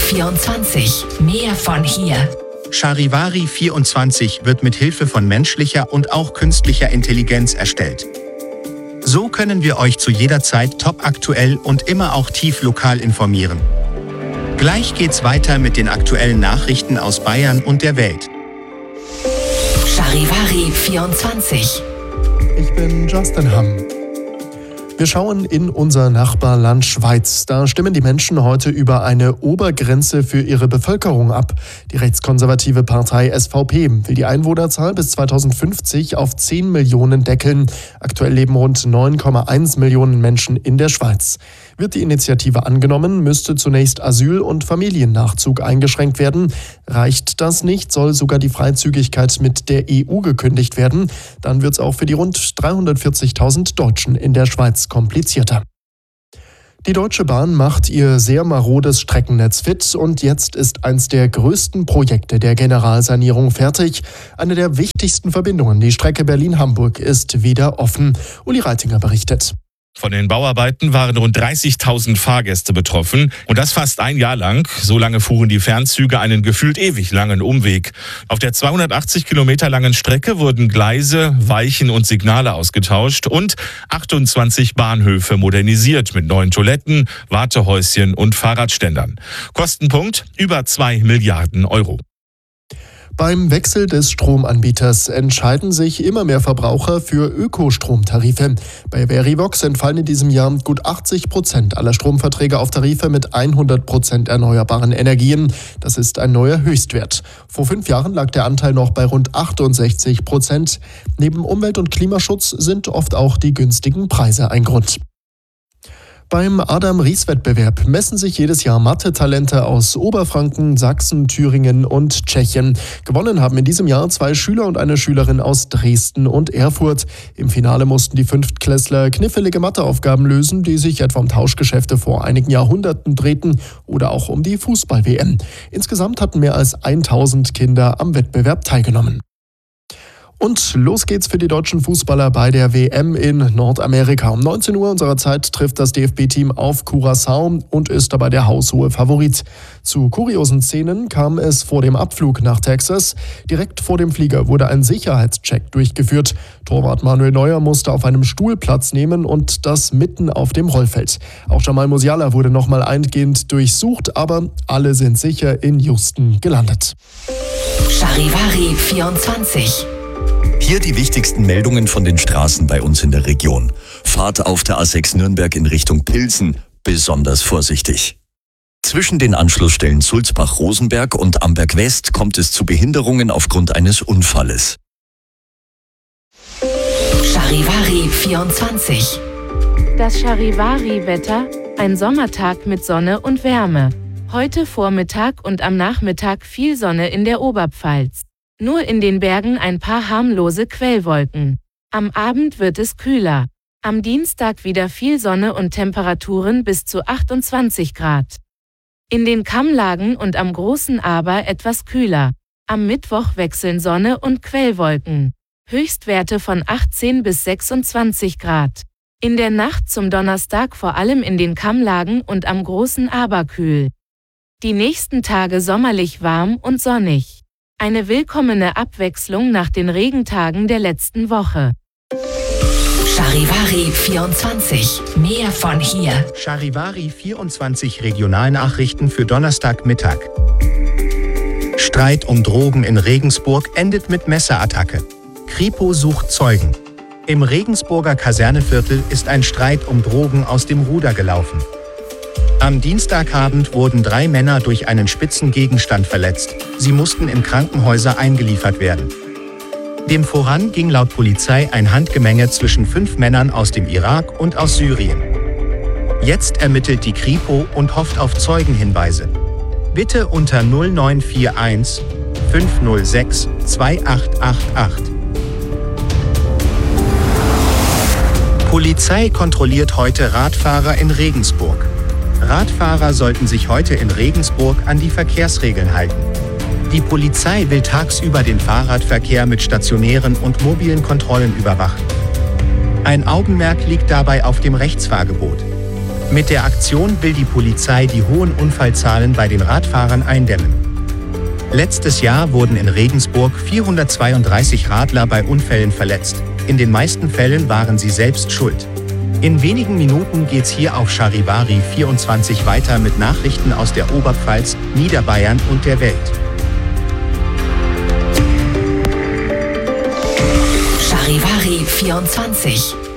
24. Mehr von hier. Charivari 24 wird mit Hilfe von menschlicher und auch künstlicher Intelligenz erstellt. So können wir euch zu jeder Zeit topaktuell und immer auch tief lokal informieren. Gleich geht's weiter mit den aktuellen Nachrichten aus Bayern und der Welt. Charivari 24. Ich bin Justin Hamm. Wir schauen in unser Nachbarland Schweiz. Da stimmen die Menschen heute über eine Obergrenze für ihre Bevölkerung ab. Die rechtskonservative Partei SVP will die Einwohnerzahl bis 2050 auf 10 Millionen deckeln. Aktuell leben rund 9,1 Millionen Menschen in der Schweiz. Wird die Initiative angenommen, müsste zunächst Asyl- und Familiennachzug eingeschränkt werden. Reicht das nicht, soll sogar die Freizügigkeit mit der EU gekündigt werden. Dann wird es auch für die rund 340.000 Deutschen in der Schweiz komplizierter. Die Deutsche Bahn macht ihr sehr marodes Streckennetz fit und jetzt ist eins der größten Projekte der Generalsanierung fertig. Eine der wichtigsten Verbindungen, die Strecke Berlin-Hamburg, ist wieder offen. Uli Reitinger berichtet. Von den Bauarbeiten waren rund 30.000 Fahrgäste betroffen und das fast ein Jahr lang. So lange fuhren die Fernzüge einen gefühlt ewig langen Umweg. Auf der 280 Kilometer langen Strecke wurden Gleise, Weichen und Signale ausgetauscht und 28 Bahnhöfe modernisiert mit neuen Toiletten, Wartehäuschen und Fahrradständern. Kostenpunkt über 2 Milliarden Euro. Beim Wechsel des Stromanbieters entscheiden sich immer mehr Verbraucher für Ökostromtarife. Bei Verivox entfallen in diesem Jahr gut 80% aller Stromverträge auf Tarife mit 100% erneuerbaren Energien. Das ist ein neuer Höchstwert. Vor 5 Jahren lag der Anteil noch bei rund 68%. Neben Umwelt- und Klimaschutz sind oft auch die günstigen Preise ein Grund. Beim Adam-Ries-Wettbewerb messen sich jedes Jahr Mathe-Talente aus Oberfranken, Sachsen, Thüringen und Tschechien. Gewonnen haben in diesem Jahr 2 Schüler und eine Schülerin aus Dresden und Erfurt. Im Finale mussten die Fünftklässler knifflige Matheaufgaben lösen, die sich etwa um Tauschgeschäfte vor einigen Jahrhunderten drehten oder auch um die Fußball-WM. Insgesamt hatten mehr als 1000 Kinder am Wettbewerb teilgenommen. Und los geht's für die deutschen Fußballer bei der WM in Nordamerika. Um 19 Uhr unserer Zeit trifft das DFB-Team auf Curaçao und ist dabei der haushohe Favorit. Zu kuriosen Szenen kam es vor dem Abflug nach Texas. Direkt vor dem Flieger wurde ein Sicherheitscheck durchgeführt. Torwart Manuel Neuer musste auf einem Stuhl Platz nehmen und das mitten auf dem Rollfeld. Auch Jamal Musiala wurde nochmal eingehend durchsucht, aber alle sind sicher in Houston gelandet. Charivari 24. Hier die wichtigsten Meldungen von den Straßen bei uns in der Region. Fahrt auf der A6 Nürnberg in Richtung Pilsen besonders vorsichtig. Zwischen den Anschlussstellen Sulzbach-Rosenberg und Amberg West kommt es zu Behinderungen aufgrund eines Unfalles. Charivari 24. Das Charivari-Wetter, ein Sommertag mit Sonne und Wärme. Heute Vormittag und am Nachmittag viel Sonne in der Oberpfalz. Nur in den Bergen ein paar harmlose Quellwolken. Am Abend wird es kühler. Am Dienstag wieder viel Sonne und Temperaturen bis zu 28 Grad. In den Kammlagen und am Großen Aber etwas kühler. Am Mittwoch wechseln Sonne und Quellwolken. Höchstwerte von 18 bis 26 Grad. In der Nacht zum Donnerstag vor allem in den Kammlagen und am Großen Aber kühl. Die nächsten Tage sommerlich warm und sonnig. Eine willkommene Abwechslung nach den Regentagen der letzten Woche. Charivari 24. Mehr von hier. Charivari 24 Regionalnachrichten für Donnerstagmittag. Streit um Drogen in Regensburg endet mit Messerattacke. Kripo sucht Zeugen. Im Regensburger Kaserneviertel ist ein Streit um Drogen aus dem Ruder gelaufen. Am Dienstagabend wurden 3 Männer durch einen spitzen Gegenstand verletzt. Sie mussten in Krankenhäuser eingeliefert werden. Dem voran ging laut Polizei ein Handgemenge zwischen 5 Männern aus dem Irak und aus Syrien. Jetzt ermittelt die Kripo und hofft auf Zeugenhinweise. Bitte unter 0941 506 2888. Polizei kontrolliert heute Radfahrer in Regensburg. Radfahrer sollten sich heute in Regensburg an die Verkehrsregeln halten. Die Polizei will tagsüber den Fahrradverkehr mit stationären und mobilen Kontrollen überwachen. Ein Augenmerk liegt dabei auf dem Rechtsfahrgebot. Mit der Aktion will die Polizei die hohen Unfallzahlen bei den Radfahrern eindämmen. Letztes Jahr wurden in Regensburg 432 Radler bei Unfällen verletzt. In den meisten Fällen waren sie selbst schuld. In wenigen Minuten geht's hier auf Charivari 24 weiter mit Nachrichten aus der Oberpfalz, Niederbayern und der Welt. Charivari 24.